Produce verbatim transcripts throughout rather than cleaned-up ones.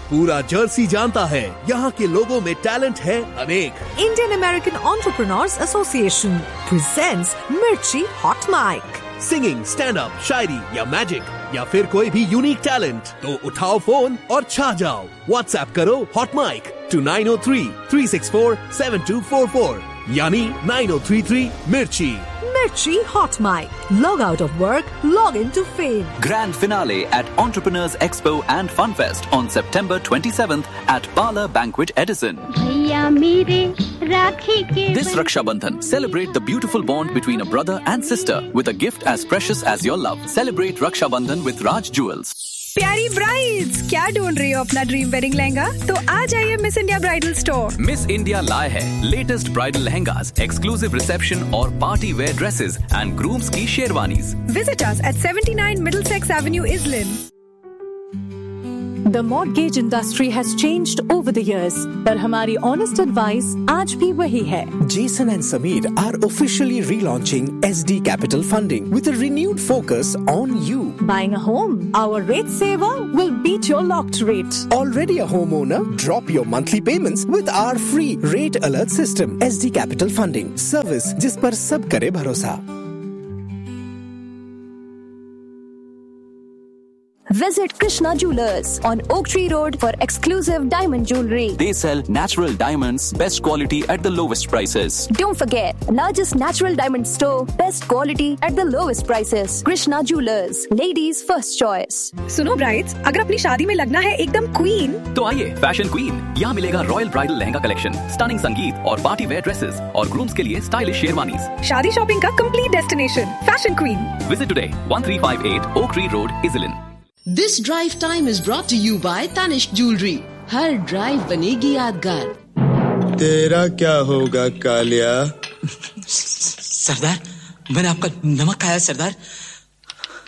पूरा जर्सी जानता है यहाँ के लोगों में टैलेंट है अनेक। Indian American Entrepreneurs Association presents Mirchi Hot Mic. Singing, stand up, शायरी या मैजिक या फिर कोई भी यूनिक टैलेंट, तो उठाओ फोन और छा जाओ। व्हाट्सएप करो hot mic to nine O three three six four seven to four four यानी नाइन ओ थ्री थ्री मिर्ची। Mirchi Hot Mic. Log out of work, log into fame. Grand finale at Entrepreneurs Expo and Funfest on September twenty-seventh at Bala Banquet Edison. This Raksha Bandhan, celebrate the beautiful bond between a brother and sister with a gift as precious as your love. Celebrate Raksha Bandhan with Raj Jewels. प्यारी brides, क्या ढूंढ रही हो अपना dream wedding lehenga? तो आ जाइए miss India bridal store. Miss India लाए है latest bridal lehengas, exclusive reception और party wear dresses and grooms की sherwanis. Visit us at seventy-nine Middlesex Avenue, Islin. The mortgage industry has changed over the years, पर हमारी honest advice आज भी वही है। Jason and Sameer are officially relaunching S D Capital Funding with a renewed focus on you. Buying a home, our rate saver will beat your locked rate. Already a homeowner? Drop your monthly payments with our free rate alert system. S D Capital Funding, service जिस पर सब करे भरोसा। Visit Krishna Jewelers on Oak Tree Road for exclusive diamond jewelry. They sell natural diamonds, best quality at the lowest prices. Don't forget, largest natural diamond store, best quality at the lowest prices. Krishna Jewelers, ladies' first choice. सुनो brides, अगर अपनी शादी में लगना है एकदम queen, तो आइए फैशन क्वीन, यहाँ मिलेगा royal bridal lehenga collection, stunning संगीत और पार्टी वेयर ड्रेसेस और ग्रूम्स के लिए स्टाइलिश शेरवानीज। शादी शॉपिंग का complete destination, fashion queen. Visit today, one three five eight Oak Tree Road, Islin. This drive time is brought to you by Tanishq Jewelry. Her drive बनेगी यादगार। तेरा क्या होगा कालिया? सरदार, मैंने आपका नमक खाया सरदार।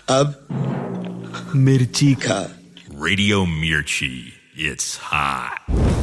अब मिर्ची खा। Radio Mirchi, it's hot.